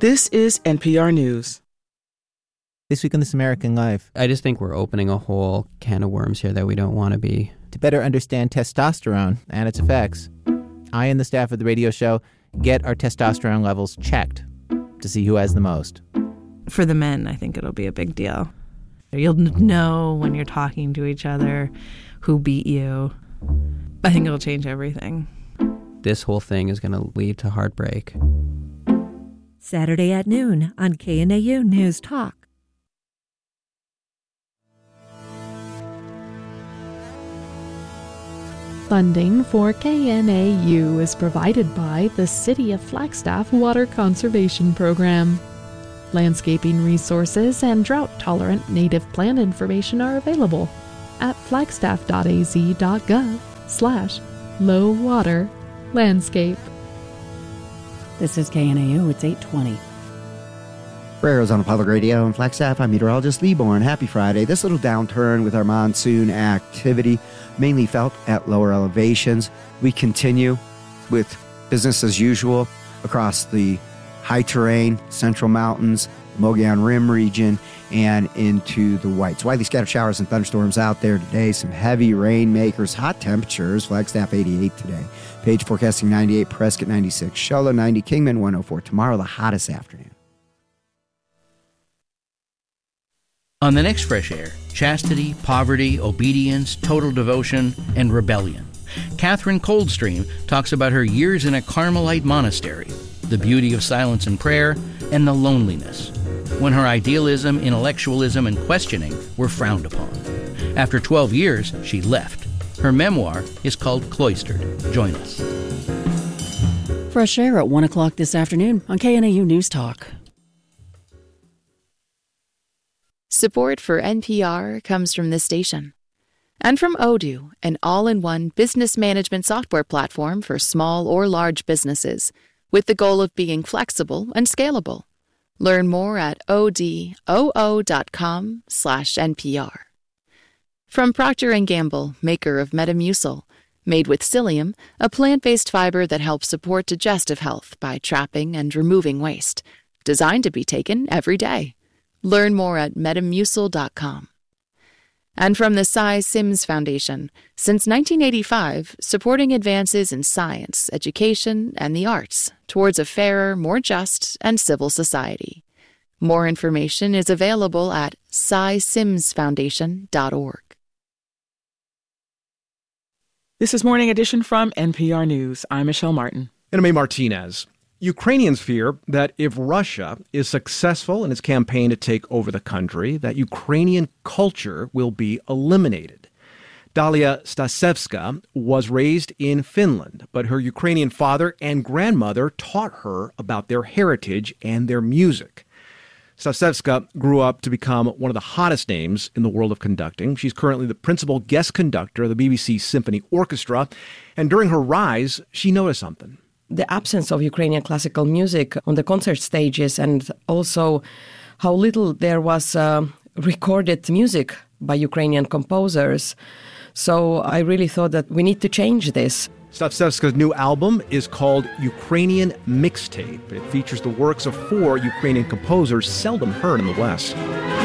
This is NPR News. This week on This American Life. I just think we're opening a whole can of worms here that we don't want to be. To better understand testosterone and its effects, I and the staff of the radio show get our testosterone levels checked to see who has the most. For the men, I think it'll be a big deal. You'll know when you're talking to each other who beat you. I think it'll change everything. This whole thing is going to lead to heartbreak. Saturday at noon on KNAU News Talk. Funding for KNAU is provided by the City of Flagstaff Water Conservation Program. Landscaping resources and drought-tolerant native plant information are available at flagstaff.az.gov/low-water-landscape. This is KNAU. It's 8:20. For Arizona Public Radio and Flagstaff, I'm meteorologist Lee Bourne. Happy Friday. This little downturn with our monsoon activity mainly felt at lower elevations. We continue with business as usual across the high terrain, central mountains, Mogollon Rim region, and into the Whites. Widely scattered showers and thunderstorms out there today. Some heavy rainmakers, hot temperatures. Flagstaff 88 today. Page forecasting 98, Prescott 96, Show Low 90, Kingman 104. Tomorrow, the hottest afternoon. On the next Fresh Air, chastity, poverty, obedience, total devotion, and rebellion. Catherine Coldstream talks about her years in a Carmelite monastery, the beauty of silence and prayer, and the loneliness, when her idealism, intellectualism, and questioning were frowned upon. After 12 years, she left. Her memoir is called Cloistered. Join us. Fresh Air at 1 o'clock this afternoon on KNAU News Talk. Support for NPR comes from this station and from Odoo, an all-in-one business management software platform for small or large businesses with the goal of being flexible and scalable. Learn more at odoo.com/NPR. From Procter & Gamble, maker of Metamucil, made with psyllium, a plant-based fiber that helps support digestive health by trapping and removing waste, designed to be taken every day. Learn more at metamucil.com. And from the Cy Sims Foundation, since 1985, supporting advances in science, education, and the arts towards a fairer, more just, and civil society. More information is available at cysimsfoundation.org. This is Morning Edition from NPR News. I'm Michelle Martin. And I'm A. Martinez. Ukrainians fear that if Russia is successful in its campaign to take over the country, that Ukrainian culture will be eliminated. Dalia Stasevska was raised in Finland, but her Ukrainian father and grandmother taught her about their heritage and their music. Stasevska grew up to become one of the hottest names in the world of conducting. She's currently the principal guest conductor of the BBC Symphony Orchestra, and during her rise, she noticed something. The absence of Ukrainian classical music on the concert stages, and also how little there was recorded music by Ukrainian composers. So I really thought that we need to change this. Stasevska's new album is called Ukrainian Mixtape. It features the works of 4 Ukrainian composers seldom heard in the West.